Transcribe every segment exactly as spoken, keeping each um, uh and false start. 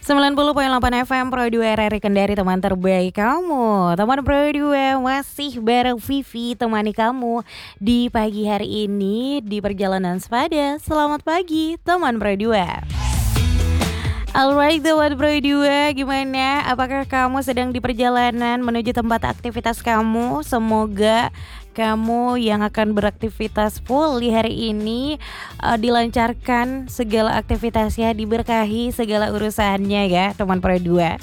sembilan puluh koma delapan F M Pro dua R R I Kendari, teman terbaik kamu. Teman Pro dua masih bareng Vivi temani kamu di pagi hari ini di perjalanan sepada. Selamat pagi teman Pro dua. Alright teman Pro dua, gimana? Apakah kamu sedang di perjalanan menuju tempat aktivitas kamu? Semoga kamu yang akan beraktivitas full di hari ini uh, dilancarkan segala aktivitasnya, diberkahi segala urusannya ya teman Pro dua.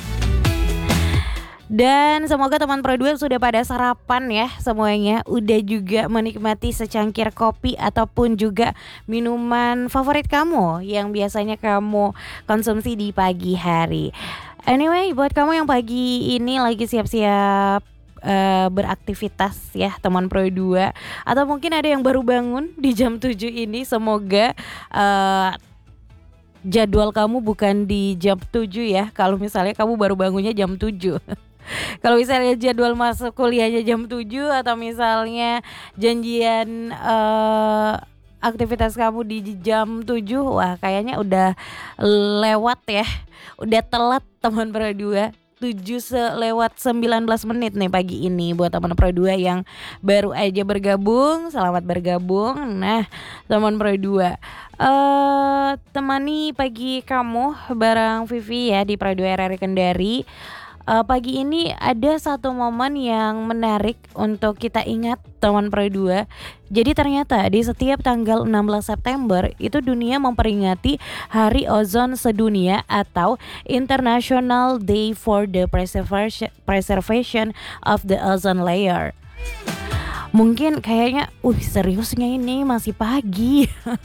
Dan semoga teman Pro dua sudah pada sarapan ya semuanya, udah juga menikmati secangkir kopi ataupun juga minuman favorit kamu yang biasanya kamu konsumsi di pagi hari. Anyway, buat kamu yang pagi ini lagi siap-siap uh, beraktivitas ya teman Pro dua, atau mungkin ada yang baru bangun di jam tujuh ini, semoga uh, jadwal kamu bukan di jam tujuh ya. Kalau misalnya kamu baru bangunnya jam tujuh. Kalau misalnya jadwal masuk kuliahnya jam tujuh, atau misalnya janjian uh, aktivitas kamu di jam tujuh, wah kayaknya udah lewat ya. Udah telat teman Pro dua. tujuh selewat sembilan belas menit nih pagi ini. Buat teman Pro dua yang baru aja bergabung, selamat bergabung. Nah teman Pro dua, uh, temani pagi kamu bareng Vivi ya di Pro dua R R I Kendari. Uh, pagi ini ada satu momen yang menarik untuk kita ingat teman Pro dua. Jadi ternyata di setiap tanggal enam belas September itu dunia memperingati Hari Ozon Sedunia atau International Day for the Preservation, Preservation of the Ozone Layer. Mungkin kayaknya, uh seriusnya ini masih pagi.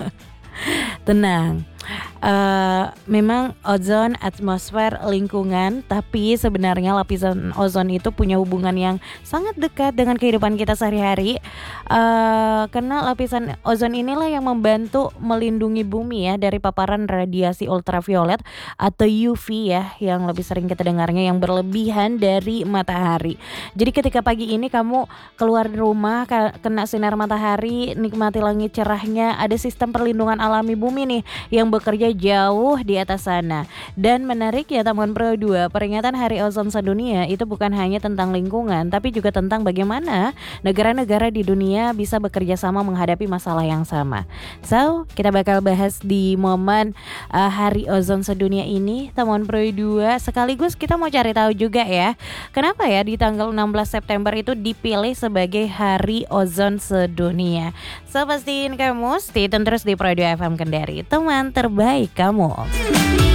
Tenang, uh, memang ozon atmosfer lingkungan, tapi sebenarnya lapisan ozon itu punya hubungan yang sangat dekat dengan kehidupan kita sehari-hari. Uh, karena lapisan ozon inilah yang membantu melindungi bumi ya dari paparan radiasi ultraviolet atau U V ya, yang lebih sering kita dengarnya yang berlebihan dari matahari. Jadi ketika pagi ini kamu keluar rumah kena sinar matahari, nikmati langit cerahnya, ada sistem perlindungan alami bumi nih yang bekerja jauh di atas sana. Dan menarik ya teman Pro dua, peringatan Hari Ozon Sedunia itu bukan hanya tentang lingkungan, tapi juga tentang bagaimana negara-negara di dunia bisa bekerja sama menghadapi masalah yang sama. So, kita bakal bahas di momen uh, Hari Ozon Sedunia ini teman Pro dua. Sekaligus kita mau cari tahu juga ya, kenapa ya di tanggal enam belas September itu dipilih sebagai Hari Ozon Sedunia. So, pastiin kamu stay tune terus di Pro dua F M Kendari, teman terbaik kamu.